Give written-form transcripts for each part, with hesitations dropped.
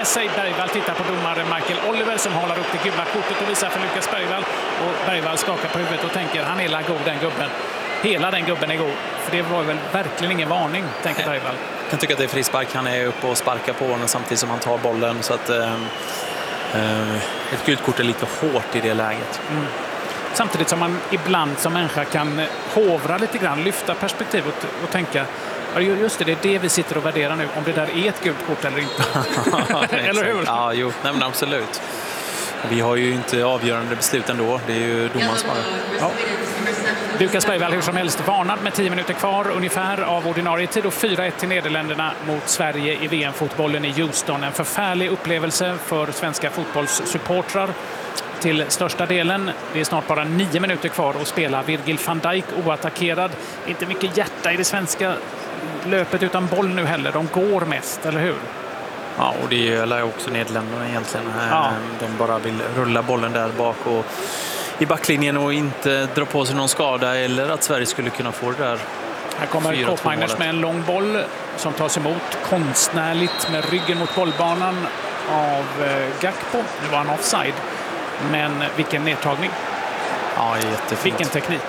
sig. Bergvall tittar på domaren Michael Oliver som håller upp det gula kortet och visar för Lukas Bergvall. Och Bergvall skakar på huvudet och tänker han är la god den gubben. Hela den gubben är god. För det var väl verkligen ingen varning, tänker Bergvall. Jag kan tycka att det är frispark. Han är uppe och sparkar på honom samtidigt som han tar bollen. Så att ett gult kort är lite hårt i det läget. Mm. Samtidigt som man ibland som människa kan hovra lite grann, lyfta perspektivet och tänka just det är det vi sitter och värderar nu, om det där är ett gult kort eller inte. Eller hur? Ja, jo, nej, men absolut. Vi har ju inte avgörande beslut ändå. Det är ju domaren som har. Ja. Lukas Bergvall hur som helst varnad med 10 minuter kvar ungefär av ordinarie tid och 4-1 till Nederländerna mot Sverige i VM-fotbollen i Houston. En förfärlig upplevelse för svenska fotbollssupportrar till största delen. Det är snart bara 9 minuter kvar att spela. Virgil van Dijk oattackerad. Inte mycket hjärta i det svenska löpet utan boll nu heller. De går mest, eller hur? Ja, och det gäller också Nederländerna egentligen. Ja. De bara vill rulla bollen där bak och i backlinjen och inte dra på sig någon skada eller att Sverige skulle kunna få det där. Här kommer Koopmeiners med en lång boll som tas emot konstnärligt med ryggen mot bollbanan av Gakpo. Nu var han offside. Men vilken nedtagning. Ja, jättefint. Vilken teknik.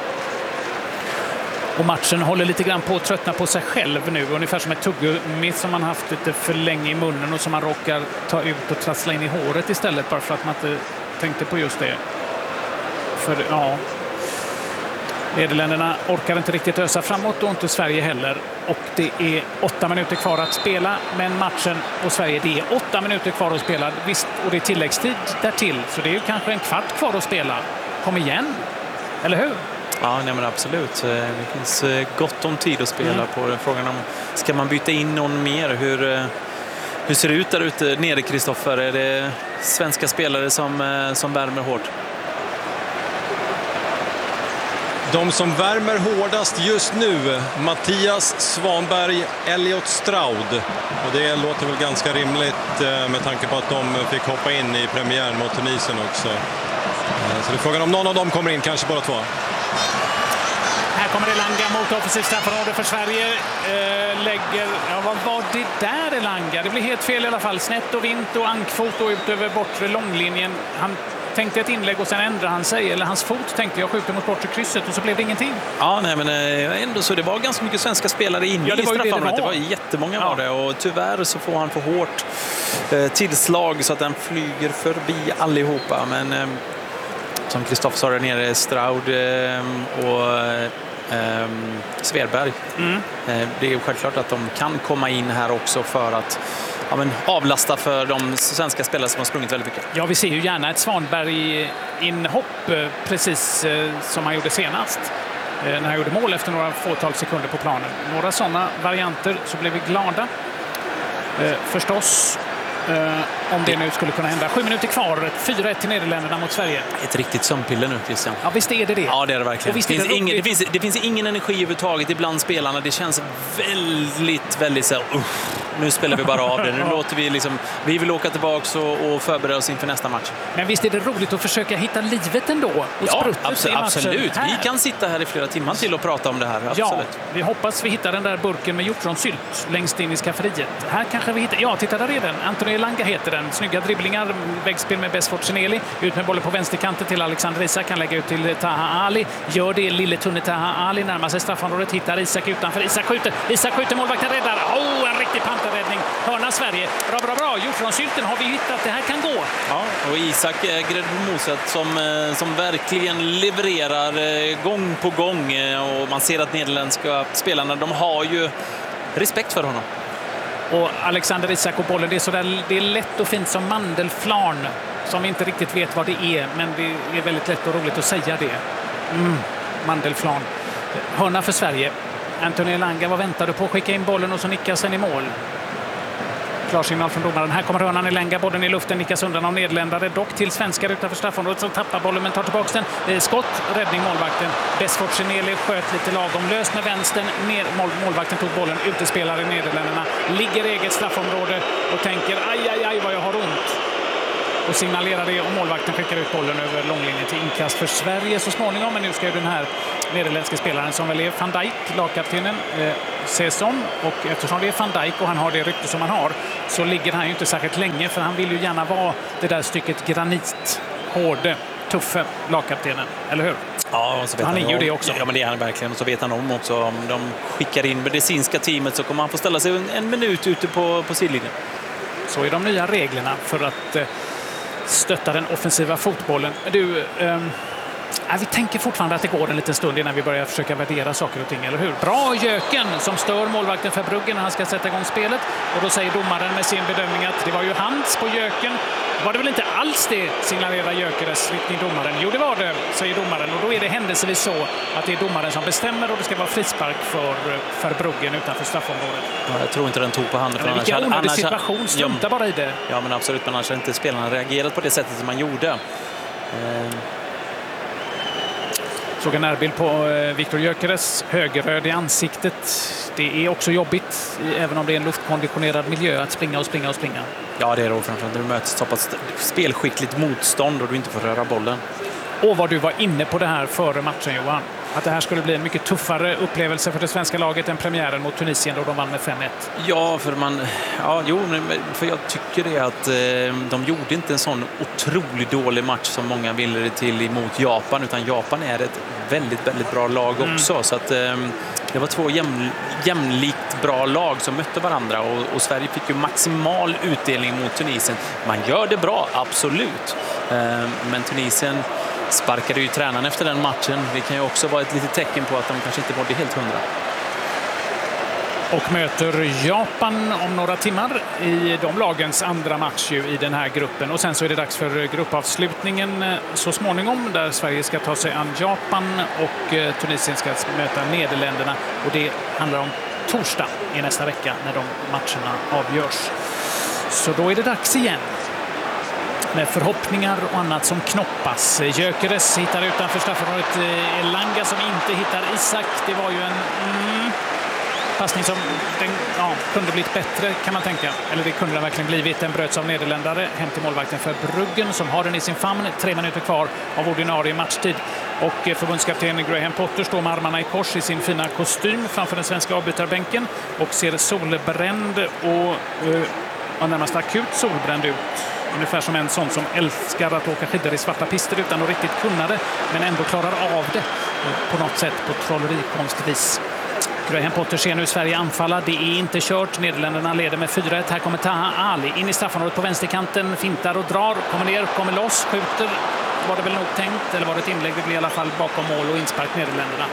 Och matchen håller lite grann på att tröttna på sig själv nu. Ungefär som ett tuggummi som man haft lite för länge i munnen och som man råkar ta ut och trassla in i håret istället bara för att man inte tänkte på just det. För ja, Nederländerna orkar inte riktigt ösa framåt och inte Sverige heller. Och det är 8 minuter kvar att spela, men matchen och Sverige, det är 8 minuter kvar att spela. Visst, och det är tilläggstid därtill, så det är kanske en kvart kvar att spela. Kom igen, eller hur? Ja, nej, men absolut. Det finns gott om tid att spela på den frågan om ska man byta in någon mer? Hur ser det ut där ute nere, Kristoffer? Är det svenska spelare som värmer hårt? De som värmer hårdast just nu, Mattias Svanberg, Elliot Stroud. Och det låter väl ganska rimligt med tanke på att de fick hoppa in i premiären mot Tunisien också. Så det är frågan om någon av dem kommer in, kanske bara två. Här kommer Elanga mot offensivt straffområde för Sverige. Vad var det där, Elanga? Det blir helt fel i alla fall. Snett och vint och ankfot och ut över bortre långlinjen. Han tänkte ett inlägg och sen ändrade han sig. Eller hans fot tänkte jag skjuter mot bortre krysset och så blev det ingenting. Ja, nej, men ändå så det var ganska mycket svenska spelare inne i straffområdet. Det var jättemånga var det. Och tyvärr så får han för hårt tillslag så att den flyger förbi allihopa. Men som Kristoffer sa där nere, Stroud och Svedberg. Det är ju självklart att de kan komma in här också för att avlasta för de svenska spelare som har sprungit väldigt mycket. Ja, vi ser ju gärna ett Svanberg-inhopp precis som han gjorde senast. När han gjorde mål efter några fåtal sekunder på planen. Några sådana varianter så blev vi glada. Förstås. Om det nu skulle kunna hända. 7 minuter kvar, 4-1 till Nederländerna mot Sverige. Ett riktigt sömnpiller nu, Christian. Ja, visst är det det. Ja, det är det verkligen. Det finns ingen energi överhuvudtaget ibland spelarna. Det känns väldigt så här, nu spelar vi bara av det. Nu låter vi vi vill åka tillbaka och förbereda oss inför nästa match. Men visst är det roligt att försöka hitta livet ändå? Ja, absolut. Vi kan sitta här i flera timmar till och prata om det här. Absolut. Ja, vi hoppas vi hittar den där burken med hjortronsylt längst in i skafferiet. Här kanske vi hittar, ja, titta där är den. Anthony Elanga heter den. Snygga dribblingar, väggspel med Besford Chineli. Ut med bollen på vänsterkanten till Alexander Isak. Kan lägga ut till Taha Ali. Gör det, lille tunne Taha Ali. Närmar sig straffområdet, hittar Isak utanför. Isak skjuter, målvakten räddar. En riktig panterräddning. Hörna Sverige. Bra. Hjortronsylten har vi hittat. Det här kan gå. Ja, och Isak grädd på moset som verkligen levererar gång på gång. Och man ser att nederländska spelarna, de har ju respekt för honom. Och Alexander Isak och bollen, det är lätt och fint som mandelflarn som vi inte riktigt vet vad det är, men det är väldigt lätt och roligt att säga det. Mandelflarn. Hörna för Sverige. Anthony Elanga, vad väntar du på? Skicka in bollen och så nickas sen i mål. Klarsignal från domaren. Här kommer hörnan Elanga, bollen i luften, nickas undan av nederländare, dock till svenskar utanför straffområdet som tappar bollen men tar tillbaka den. Skott, räddning målvakten. Besford Chineli sköt lite lagom löst med vänstern. Målvakten tog bollen, utespelare i Nederländerna. Ligger i eget straffområde och tänker aj vad jag har ont. och signalerar det, och målvakten skickar ut bollen över långlinjen till inkast för Sverige så småningom. Men nu ska ju den här nederländska spelaren som väl är Van Dijk, lagkaptenen, Sesson, och eftersom det är Van Dijk och han har det rykte som han har, så ligger han ju inte särskilt länge, för han vill ju gärna vara det där stycket granit, hårde, tuffe lagkaptenen, eller hur? Ja, och så vet han är ju det också. Ja, men det är han verkligen. Och så vet han om också, om de skickar in medicinska teamet så kommer han få ställa sig en minut ute på sidlinjen. Så är de nya reglerna för att stötta den offensiva fotbollen. Du, vi tänker fortfarande att det går en liten stund innan vi börjar försöka värdera saker och ting, eller hur? Bra Jöken som stör målvakten för Brugge när han ska sätta igång spelet. Och då säger domaren med sin bedömning att det var ju hands på Jöken. Var det väl inte alls det, signalerar Gyökeres riktning domaren. Jo, det var det, säger domaren. Och då är det händelsevis så att det är domaren som bestämmer, och det ska vara frispark för Bruggen utanför straffområdet. Ja, jag tror inte den tog på handen. För vilka onödig situation, strunta bara i det. Ja, men absolut, men annars har inte spelarna reagerat på det sättet som man gjorde. Såg en närbild på Viktor Gyökeres, högerröd i ansiktet. Det är också jobbigt, även om det är en luftkonditionerad miljö, att springa och springa och springa. Ja, det är då framförallt när du möter så pass spelskickligt motstånd och du inte får röra bollen. Och vad du var inne på det här före matchen, Johan. Att det här skulle bli en mycket tuffare upplevelse för det svenska laget än premiären mot Tunisien då de vann med 5-1. Ja, för jag tycker det att de gjorde inte en sån otroligt dålig match som många ville det till emot Japan, utan Japan är ett väldigt, väldigt bra lag också. Så att det var två jämlikt bra lag som mötte varandra, och Sverige fick ju maximal utdelning mot Tunisien. Man gör det bra, absolut. Men Tunisien sparkade ju tränaren efter den matchen. Det kan ju också vara ett litet tecken på att de kanske inte mådde helt 100. Och möter Japan om några timmar i de lagens andra match i den här gruppen. Och sen så är det dags för gruppavslutningen så småningom, där Sverige ska ta sig an Japan och Tunisien ska möta Nederländerna. Och det handlar om torsdag i nästa vecka när de matcherna avgörs. Så då är det dags igen. Med förhoppningar och annat som knoppas. Gyökeres hittar utanför straffområdet Elanga som inte hittar Isak. Det var ju en passning som kunde blivit bättre, kan man tänka. Eller det kunde den verkligen blivit. Den bröts av nederländare hem till målvakten för Bruggen som har den i sin famn. 3 minuter kvar av ordinarie matchtid. Och förbundskapten Graham Potter står med armarna i kors i sin fina kostym framför den svenska avbytarbänken och ser solbränd och närmast akut solbränd ut. Ungefär som en sån som älskar att åka skidor i svarta pister utan att riktigt kunna det, men ändå klarar av det på något sätt på trollerikonstvis. Graham Potter ser nu Sverige anfalla. Det är inte kört. Nederländerna leder med 4-1. Här kommer Taha Ali in i straffområdet på vänsterkanten. Fintar och drar. Kommer ner, kommer loss, skjuter. Var det väl nog tänkt, eller var det ett inlägg? Det blir i alla fall bakom mål och inspark Nederländerna.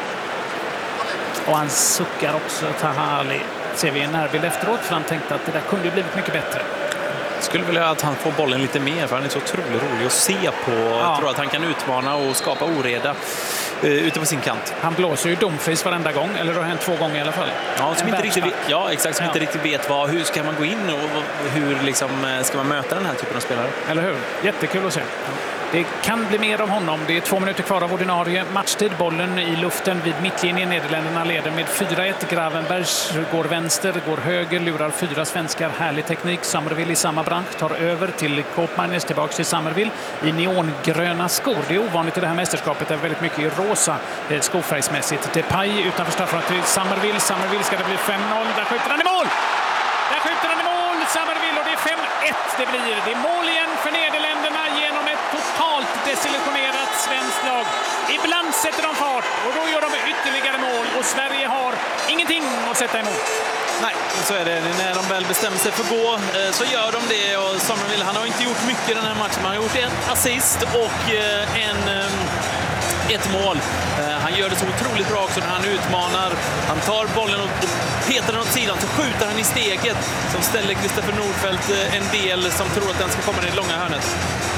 Och han suckar också, Taha Ali. Ser vi en närbild efteråt, för han tänkte att det där kunde ju blivit mycket bättre. Skulle vilja att han får bollen lite mer, för han är så otroligt rolig att se på. Jag tror att han kan utmana och skapa oreda ute på sin kant. Han blåser ju domfris varenda gång, eller det har hänt 2 gånger i alla fall. Ja, som inte riktigt vet hur ska man gå in och hur liksom, ska man möta den här typen av spelare. Eller hur? Jättekul att se. Det kan bli mer av honom. Det är 2 minuter kvar av ordinarie matchtid. Bollen i luften vid mittlinjen. Nederländerna leder med 4-1. Gravenbergs går vänster, går höger, lurar 4 svenskar. Härlig teknik. Summerville i samma bransch tar över till Koopmeiners, tillbaka till Summerville i neongröna skor. Det är ovanligt i det här mästerskapet. Det är väldigt mycket i rosa skofärgsmässigt. Depay utanför straffområdet till Summerville. Summerville ska det bli 5-0. Där skjuter han i mål! Summerville, och det är 5-1 det blir. Det är mål igen för Nederländerna genom ett totalt desillusionerat svenskt lag. Ibland sätter de fart och då gör de ytterligare mål, och Sverige har ingenting att sätta emot. Nej, så är det. När de väl bestämmer sig för att gå så gör de det, och Summerville, han har inte gjort mycket i den här matchen. Han har gjort en assist och ett mål. Han gör det så otroligt bra också när han utmanar. Han tar bollen och petar den åt sidan, så skjuter han i steget som ställer Kristoffer Nordfeldt en del som tror att den ska komma i det långa hörnet.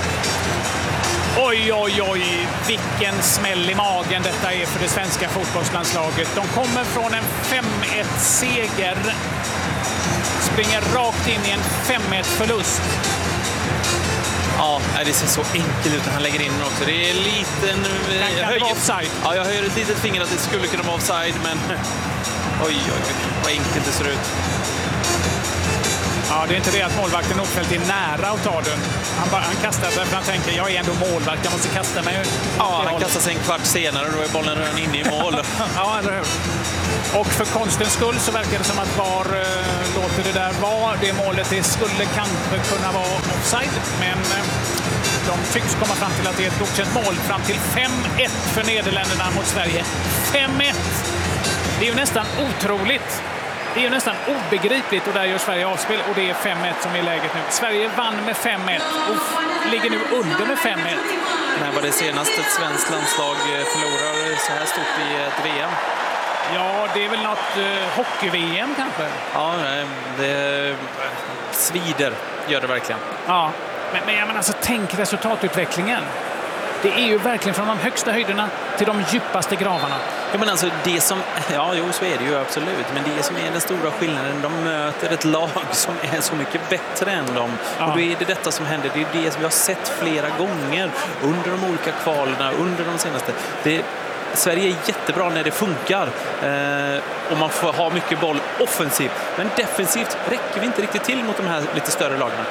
Oj, oj, oj, vilken smäll i magen detta är för det svenska fotbollslandslaget. De kommer från en 5-1-seger, springer rakt in i en 5-1-förlust. Ja, det ser så enkelt ut när han lägger in den också. Det är liten... Kan det vara offside? Ja, jag höjer ett litet finger att det skulle kunna vara offside, men oj, vad enkelt det ser ut. Ja, det är inte det att målvakten Nordfeldt är nära att ta den. Han kastar sig för han tänker, jag är ändå målvakt, jag måste kasta mig. Ja, han kastar sig en kvart senare och då är bollen redan inne i mål. Ja, eller hur? Och för konstens skull så verkar det som att VAR låter det där vara. Det målet det skulle kanske kunna vara offside, men de tycks komma fram till att det är ett godkänt mål fram till 5-1 för Nederländerna mot Sverige. 5-1! Det är ju nästan otroligt. Det är ju nästan obegripligt och där gör Sverige avspel och det är 5-1 som är läget nu. Sverige vann med 5-1 och ligger nu under med 5-1. När var det senast ett svenskt landslag förlorar så här stort i ett VM? Ja, det är väl något hockey-VM kanske. Ja, det svider gör det verkligen. Ja, men jag menar, alltså, tänk resultatutvecklingen. Det är ju verkligen från de högsta höjderna till de djupaste gravarna. Ja, men alltså det som, ja, jo, så är det ju absolut. Men det som är den stora skillnaden, de möter ett lag som är så mycket bättre än dem. Ja. Och då är det detta som händer. Det är det som vi har sett flera gånger under de olika kvalerna, under de senaste. Sverige är jättebra när det funkar och man får ha mycket boll offensivt. Men defensivt räcker vi inte riktigt till mot de här lite större lagarna.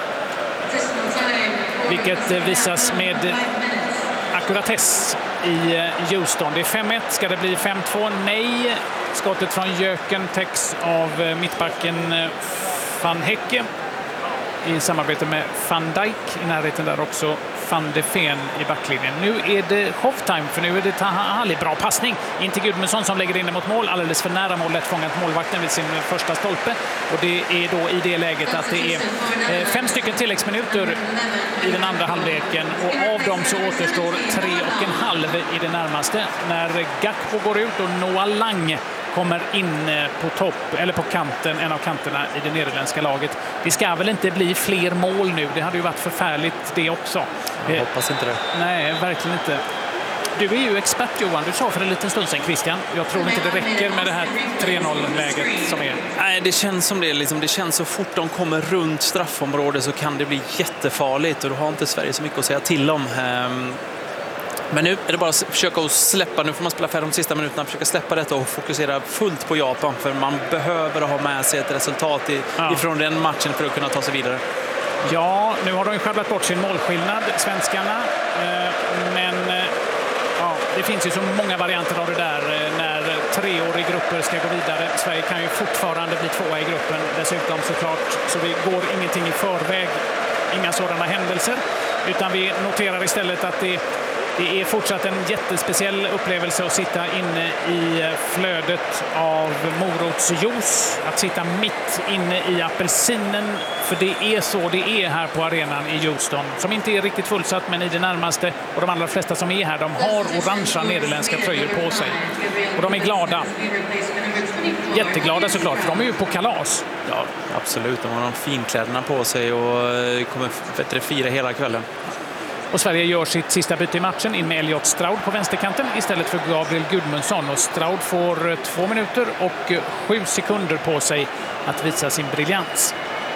Vilket visas med akkuratess i Houston. Det är 5-1. Ska det bli 5-2? Nej. Skottet från Jöken täcks av mittbacken Van Hecke i samarbete med Van Dijk. I närheten där också Van de Ven i backlinjen. Nu är det showtime för nu är det Taha Ali. Bra passning in till Gudmundsson som lägger in det mot mål. Alldeles för nära mål, lätt fångat målvakten vid sin första stolpe. Och det är då i det läget att det är 5 stycken tilläggsminuter i den andra halvleken. Och av dem så återstår 3,5 i det närmaste. När Gakpo går ut och Noah Lang kommer in på topp, eller på kanten, en av kanterna i det nederländska laget. Det ska väl inte bli fler mål nu. Det hade ju varit förfärligt det också. Jag hoppas inte det. Nej, verkligen inte. Du är ju expert, Johan. Du sa för en liten stund sedan, Christian. Jag tror inte det räcker med det här 3-0-läget som är. Nej, det känns som det. Liksom, det känns så fort de kommer runt straffområdet så kan det bli jättefarligt. Och då har inte Sverige så mycket att säga till om. Men nu är det bara att försöka att släppa. Nu får man spela färre de sista minuterna. Försöka släppa detta och fokusera fullt på Japan. För man behöver ha med sig ett resultat ifrån den matchen för att kunna ta sig vidare. Ja, nu har de ju sjabblat bort sin målskillnad, svenskarna. Men ja, det finns ju så många varianter av det där när 3-åriga grupper ska gå vidare. Sverige kan ju fortfarande bli 2:a i gruppen. Dessutom såklart, så vi går ingenting i förväg. Inga sådana händelser. Utan vi noterar istället att det är fortsatt en jättespeciell upplevelse att sitta inne i flödet av morotsjuice. Att sitta mitt inne i apelsinen. För det är så det är här på arenan i Houston. Som inte är riktigt fullsatt men i det närmaste. Och de allra flesta som är här, de har orangea nederländska tröjor på sig. Och de är glada. Jätteglada såklart, för de är ju på kalas. Ja, absolut. De har de finkläderna på sig och kommer fira hela kvällen. Och Sverige gör sitt sista byte i matchen in med Elliot Stroud på vänsterkanten istället för Gabriel Gudmundsson. Och Stroud får 2 minuter och 7 sekunder på sig att visa sin briljans.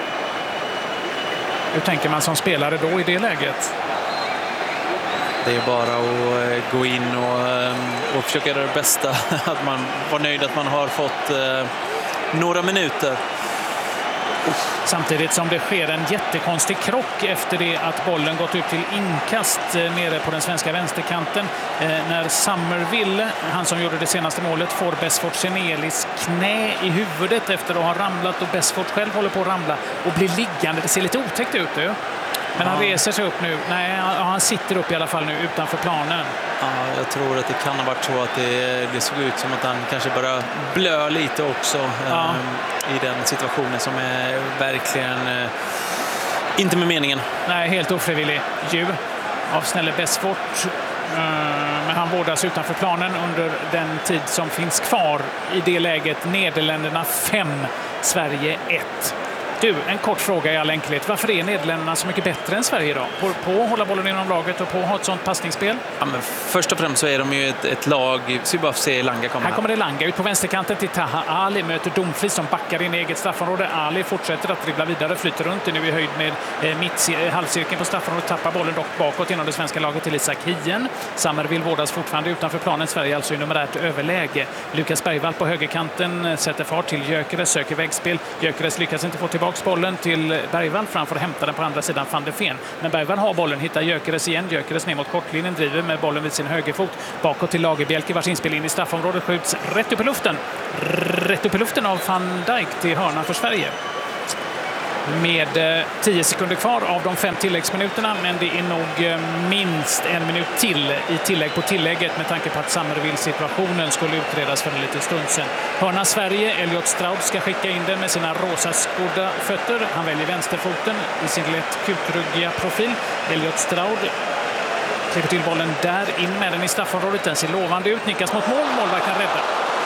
Hur tänker man som spelare då i det läget? Det är bara att gå in och försöka göra det bästa. Att man var nöjd att man har fått några minuter. Samtidigt som det sker en jättekonstig krock efter det att bollen gått ut till inkast nere på den svenska vänsterkanten. När Summerville, han som gjorde det senaste målet, får Besford Senelis knä i huvudet efter att ha ramlat och Besford själv håller på att ramla och blir liggande. Det ser lite otäckt ut nu. Men han reser sig upp nu. Nej, han sitter upp i alla fall nu utanför planen. Ja, jag tror att det kan ha varit så att det såg ut som att han kanske bara blöd lite också i den situationen som är verkligen inte med meningen. Nej, helt ofrivillig ju av snälle Besford. Men han vårdas utanför planen under den tid som finns kvar. I det läget Nederländerna 5, Sverige 1. Du, en kort fråga i all enkelhet. Varför är Nederländerna så mycket bättre än Sverige då? På att hålla bollen inom laget och på att ha ett sånt passningsspel? Ja, men först och främst så är de ju ett lag. Så vi bara får se Langa komma. Här kommer det Langa ut på vänsterkanten till Taha Ali. Möter Dumfries som backar in i eget straffområde. Ali fortsätter att dribbla vidare. Flyter runt nu i höjd med halvcirkeln på straffområdet. Tappar bollen dock bakåt inom det svenska laget till Isak Hien. Summerville vårdas fortfarande utanför planen. Sverige alltså i numerärt överläge. Lukas Bergvall på högerkanten sätter fart till Gyökeres. Söker vägspel. Gyökeres lyckas inte få tillbaka tillbaka bollen till Bergvall framför att hämta den på andra sidan van der Ven. Men Bergvall har bollen, hittar Gyökeres igen. Gyökeres ner mot kortlinjen, driver med bollen vid sin högerfot. Bakåt till Lagerbielke vars inspel in i straffområdet skjuts rätt upp i luften. Rätt upp i luften av Van Dijk till hörna för Sverige. Med 10 sekunder kvar av de 5 tilläggsminuterna, men det är nog minst en minut till i tillägg på tillägget med tanke på att Summerville-situationen skulle utredas för en liten stund sedan. Hörna Sverige, Elliot Stroud ska skicka in den med sina rosa skodda fötter. Han väljer vänsterfoten i sin lätt kutryggiga profil. Elliot Stroud klipper till bollen där, in med den i straffområdet. Den ser lovande ut, nickas mot mål, målvakten rädda.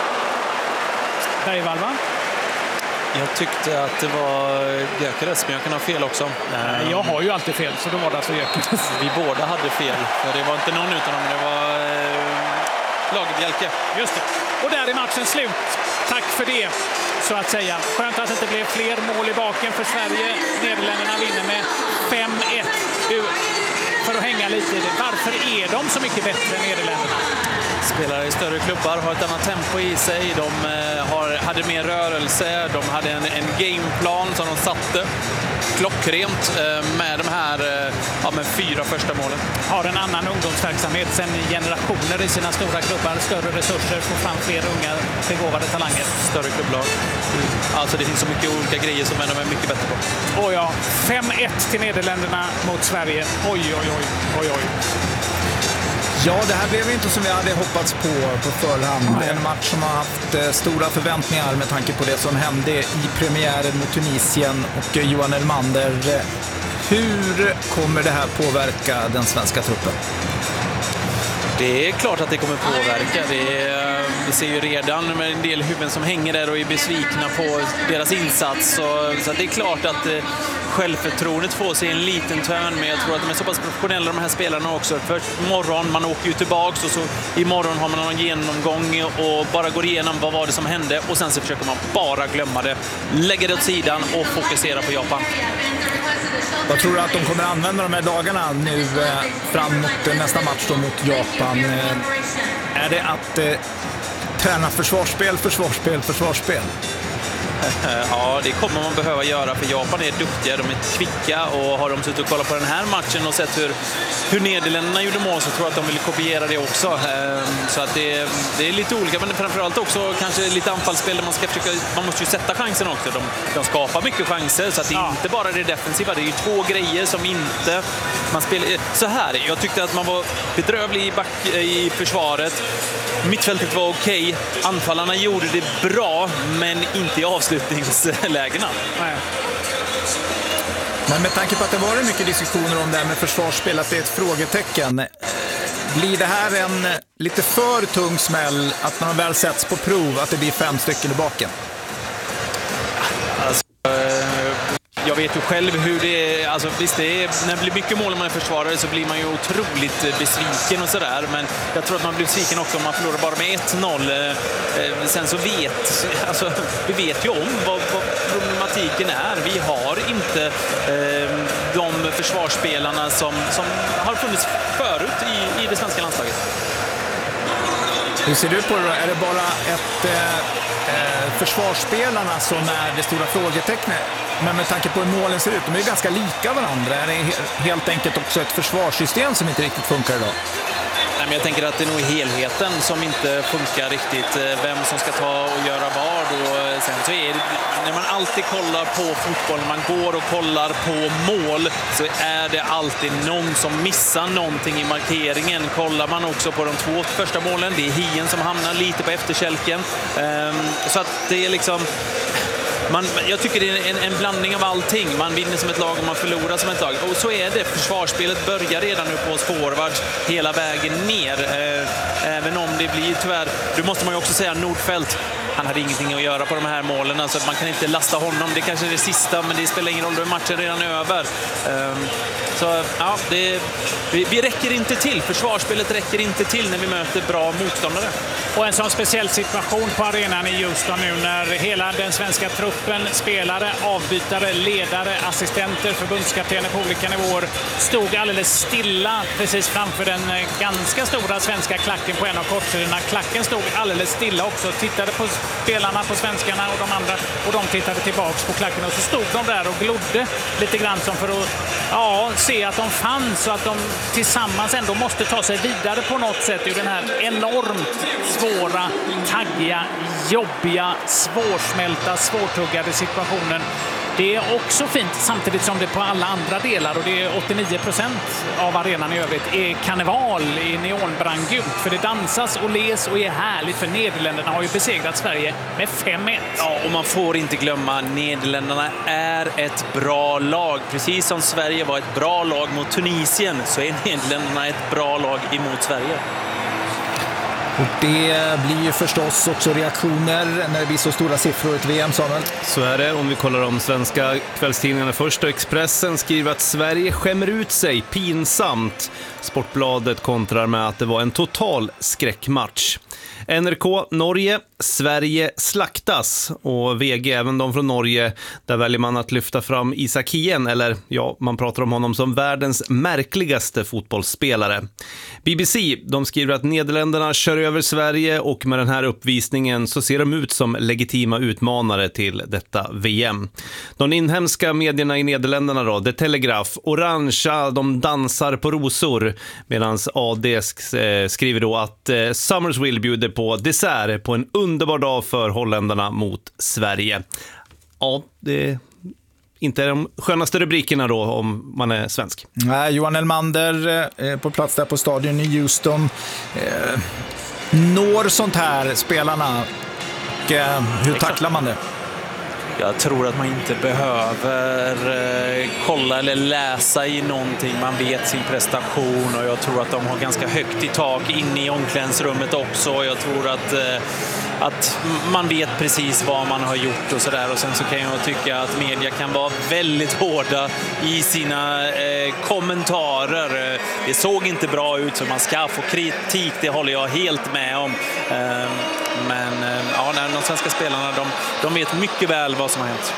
Bergvall, va? Jag tyckte att det var Gyökeres, men jag kan ha fel också. Jag har ju alltid fel, så då var det alltså Gyökeres. Vi båda hade fel, för det var inte någon utan dem, det var Lagerbielke. Just det. Och där är matchen slut. Tack för det, så att säga. Skönt att det inte blev fler mål i baken för Sverige. Nederländerna vinner med 5-1. För att hänga lite i det. Varför är de så mycket bättre än Nederländerna? Spelare i större klubbar har ett annat tempo i sig. De hade mer rörelse. De hade en gameplan som de satte klockrent med de här med 4 första målen. Har en annan ungdomsverksamhet sedan generationer i sina stora klubbar. Större resurser, får fram fler unga begåvade talanger. Större klubblag. Alltså det finns så mycket olika grejer som de är mycket bättre på. Och ja, 5-1 till Nederländerna mot Sverige. Oj, oj, oj, oj, oj. Ja, det här blev inte som vi hade hoppats på förhand. En match som har haft stora förväntningar med tanke på det som hände i premiären mot Tunisien och Johan Elmander. Hur kommer det här påverka den svenska truppen? Det är klart att det kommer påverka. Vi ser ju redan med en del huvuden som hänger där och är besvikna på deras insats. Så det är klart att självförtroendet får sig en liten törn, men jag tror att de är så pass professionella de här spelarna också. För imorgon, man åker ju tillbaks och så imorgon har man någon genomgång och bara går igenom vad var det som hände och sen så försöker man bara glömma det, lägga det åt sidan och fokusera på Japan. Vad tror du att de kommer använda de här dagarna nu fram mot nästa match då mot Japan? Är det att träna försvarsspel? Ja, det kommer man behöva göra, för Japan är duktiga, de är kvicka, och har de suttit och kollat på den här matchen och sett hur Nederländerna gjorde mål, så tror jag att de vill kopiera det också. Så att det är lite olika, men framförallt också kanske lite anfallsspel där man måste ju sätta chansen också. De skapar mycket chanser, så att det är inte bara det defensiva, det är ju 2 grejer som inte man spelar. Så här, jag tyckte att man var bedrövlig i försvaret. Mittfältet var okej. Anfallarna gjorde det bra, men inte i avslutningslägena. Nej. Men med tanke på att det var mycket diskussioner om det här med försvarsspel, att det är ett frågetecken. Blir det här en lite för tung smäll att man väl sätts på prov att det blir 5 stycken i baken? Jag vet ju själv hur det är. Alltså, visst, när det blir mycket mål om man är försvarare så blir man ju otroligt besviken och sådär. Men jag tror att man blir besviken också om man förlorar bara med 1-0. Sen så vi vet ju om vad problematiken är. Vi har inte de försvarsspelarna som har funnits förut i det svenska landslaget. Hur ser du på det då? Är det bara försvarsspelarna som är det stora frågetecknet? Men med tanke på hur målen ser ut, de är ju ganska lika varandra. Är det helt enkelt också ett försvarssystem som inte riktigt funkar idag? Nej, men jag tänker att det är nog helheten som inte funkar riktigt. Vem som ska ta och göra vad. Och sen så är det, när man alltid kollar på fotboll, man går och kollar på mål, så är det alltid någon som missar någonting i markeringen. Kollar man också på de 2 första målen, det är Hien som hamnar lite på efterkälken. Så att det är liksom... Jag tycker det är en blandning av allting. Man vinner som ett lag och man förlorar som ett lag. Och så är det. Försvarsspelet börjar redan nu på oss forwards hela vägen ner. Även om det blir tyvärr... Då måste man ju också säga Nordfeldt. Han hade ingenting att göra på de här målen. Så man kan inte lasta honom. Det kanske är det sista, men det spelar ingen roll. Då är matchen redan över. Så ja, vi räcker inte till. Försvarsspelet räcker inte till när vi möter bra motståndare. Och en sån speciell situation på arenan i Houston nu när hela den svenska truppen, spelare, avbytare, ledare, assistenter, förbundskaptener på olika nivåer stod alldeles stilla precis framför den ganska stora svenska klacken på en av kortsidorna. Klacken stod alldeles stilla också, tittade på spelarna, på svenskarna och de andra, och de tittade tillbaks på klacken, och så stod de där och glodde lite grann som för att se att de fanns och att de tillsammans ändå måste ta sig vidare på något sätt ur den här enormt svåra, taggiga, jobbiga, svårsmälta, svårtuggade situationen. Det är också fint, samtidigt som det på alla andra delar, och det är 89% av arenan i övrigt, är karneval i neonbrandgult. För det dansas och les och är härligt, för Nederländerna har ju besegrat Sverige med 5-1. Ja, och man får inte glömma, Nederländerna är ett bra lag. Precis som Sverige var ett bra lag mot Tunisien, så är Nederländerna ett bra lag emot Sverige. Och det blir ju förstås också reaktioner när det blir så stora siffror i ett VM, Samuel. Så är det. Om vi kollar de svenska kvällstidningarna först, och Expressen skriver att Sverige skämmer ut sig pinsamt. Sportbladet kontrar med att det var en total skräckmatch. NRK Norge, Sverige slaktas, och VG, även de från Norge, där väljer man att lyfta fram Isak Hien, eller ja, man pratar om honom som världens märkligaste fotbollsspelare. BBC, de skriver att Nederländerna kör över Sverige, och med den här uppvisningen så ser de ut som legitima utmanare till detta VM. De inhemska medierna i Nederländerna då, The Telegraph, orangea, de dansar på rosor, medan AD skriver då att Summersville bjuder på dessert på en underbar dag för holländarna mot Sverige. Ja, det är inte de skönaste rubrikerna då om man är svensk. Nej, Johan Elmander på plats där på stadion i Houston. Når sånt här spelarna? Och, hur tacklar man det? Jag tror att man inte behöver kolla eller läsa i någonting. Man vet sin prestation, och jag tror att de har ganska högt i tak inne i omklädningsrummet också. Jag tror att man vet precis vad man har gjort och sådär. Och sen så kan jag tycka att media kan vara väldigt hårda i sina kommentarer. Det såg inte bra ut, så man ska få kritik, det håller jag helt med om. Men ja, de svenska spelarna, de vet mycket väl vad som har hänt.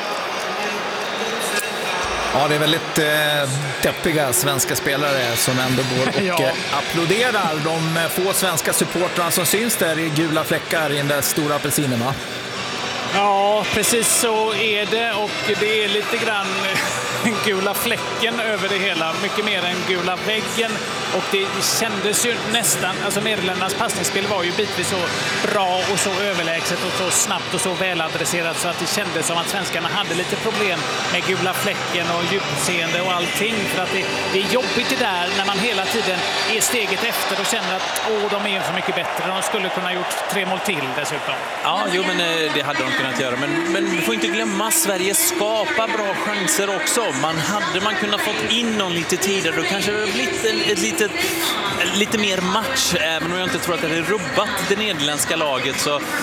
Ja, det är väldigt deppiga svenska spelare som ändå går och applåderar de få svenska supportrarna som syns där i gula fläckar i den där stora apelsinen, va? Ja, precis så är det, och det är lite grann gula fläcken över det hela, mycket mer än gula väggen, och det kändes ju nästan, alltså Nederländernas passningsspel var ju bitvis så bra och så överlägset och så snabbt och så väladresserat, så att det kändes som att svenskarna hade lite problem med gula fläcken och djupseende och allting, för att det är jobbigt det där när man hela tiden är steget efter och känner att de är så mycket bättre, de skulle kunna gjort 3 mål till dessutom. Ja, jo, men det hade de kunnat göra, men vi får inte glömma, Sverige skapar bra chanser också. Man kunnat fått in någon lite tidigare, då kanske det har blivit lite mer match, även om jag inte tror att det är rubbat det nederländska laget,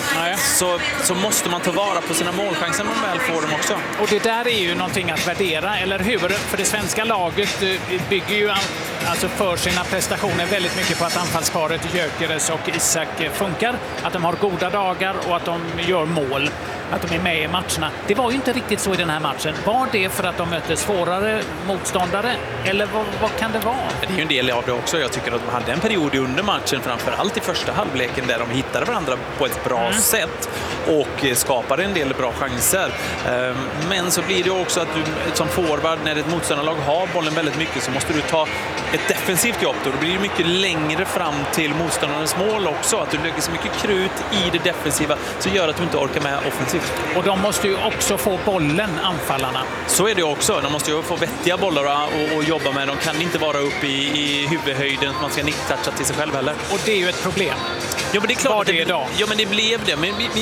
så måste man ta vara på sina målchanser när man väl får dem också. Och det där är ju någonting att värdera, eller hur? För det svenska laget bygger ju alltså för sina prestationer väldigt mycket på att anfallsparet Gyökeres och Isak funkar, att de har goda dagar och att de gör mål, att de är med i matcherna. Det var ju inte riktigt så i den här matchen. Var det för att de mötte svårare motståndare, eller vad kan det vara? Det är ju en del av det också. Jag tycker att de hade en period under matchen, framförallt i första halvleken, där de hittade varandra på ett bra sätt och skapade en del bra chanser. Men så blir det också att du som forward, när ett motståndarlag har bollen väldigt mycket, så måste du ta ett defensivt jobb. Då blir det mycket längre fram till motståndarens mål också. Att du lägger så mycket krut i det defensiva, så gör att du inte orkar med offensivt. Och de måste ju också få bollen, anfallarna. Så är det också. De måste ju få vettiga bollar och jobba med. De kan inte vara uppe i huvudhöjden, man ska nicktoucha till sig själv heller. Och det är ju ett problem. Ja, men det är klart det idag. Ja, men det blev det.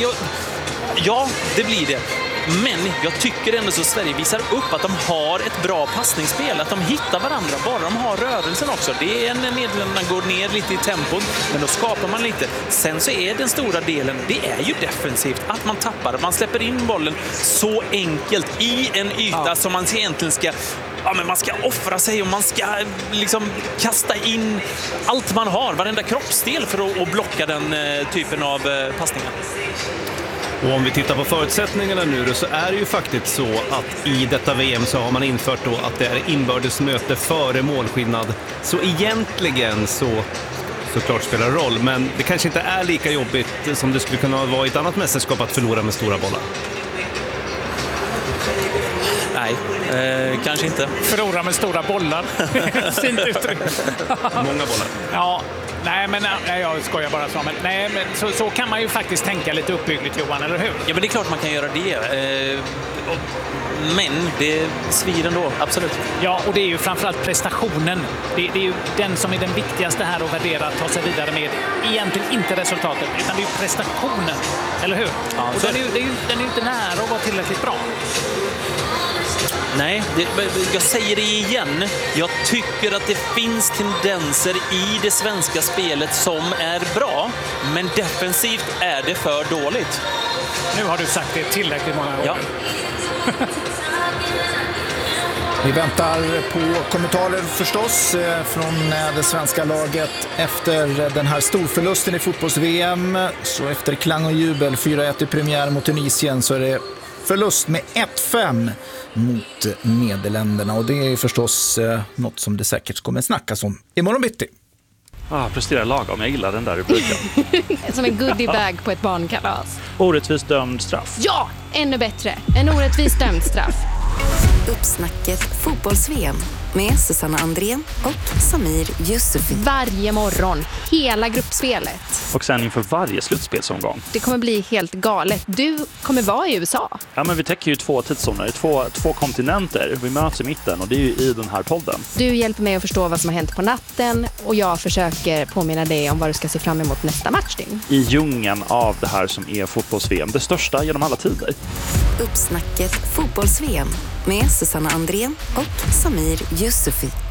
Ja, det blir det. Men jag tycker ändå så Sverige visar upp att de har ett bra passningsspel, att de hittar varandra, bara de har rörelsen också. Det är när Nederländerna går ner lite i tempot, men då skapar man lite. Sen så är den stora delen, det är ju defensivt, att man tappar, man släpper in bollen så enkelt i en yta som man egentligen ska men man ska offra sig och man ska liksom kasta in allt man har, varenda kroppsdel för att blocka den typen av passningar. Och om vi tittar på förutsättningarna nu då, så är det ju faktiskt så att i detta VM så har man infört då att det är inbördesmöte före målskillnad. Så egentligen såklart spelar det roll, men det kanske inte är lika jobbigt som det skulle kunna vara i ett annat mästerskap att förlora med stora bollar. Nej, kanske inte. Förlora med stora bollar. Fint uttryck. Många bollar. Ja, nej, jag skojar bara så. Men så kan man ju faktiskt tänka lite uppbyggligt, Johan, eller hur? Ja, men det är klart man kan göra det. Men det svider ändå, absolut. Ja, och det är ju framförallt prestationen. Det är ju den som är den viktigaste här att värdera, att ta sig vidare med. Egentligen inte resultatet, utan det är ju prestationen. Eller hur? Ja, och den är ju inte nära att vara tillräckligt bra. Nej, jag säger det igen. Jag tycker att det finns tendenser i det svenska spelet som är bra, men defensivt är det för dåligt. Nu har du sagt det tillräckligt många gånger. Ja. Vi väntar på kommentarer förstås från det svenska laget efter den här storförlusten i fotbolls-VM. Så efter klang och jubel 4-1 i premiär mot Tunisien så är det förlust med 1-5 mot Nederländerna. Och det är förstås något som det säkert kommer snackas om imorgon bitti. Presterar lagom, jag gillar den där rubriken. Som en goodiebag på ett barnkalas. Orättvist dömd straff. Ja, ännu bättre. En orättvis dömd straff. Uppsnacket fotbolls-VM med Susanna Andrén och Samir Yusufi. Varje morgon, hela gruppspelet. Och sen inför varje slutspelsomgång. Det kommer bli helt galet. Du kommer vara i USA. Ja, men vi täcker ju 2 tidszoner, två kontinenter. Vi möts i mitten och det är ju i den här podden. Du hjälper mig att förstå vad som har hänt på natten och jag försöker påminna dig om vad du ska se fram emot nästa matchdygn. I djungeln av det här som är fotbolls-VM, det största genom alla tider. Uppsnacket fotbolls-VM med Susanna Andrén och Samir Yusufi.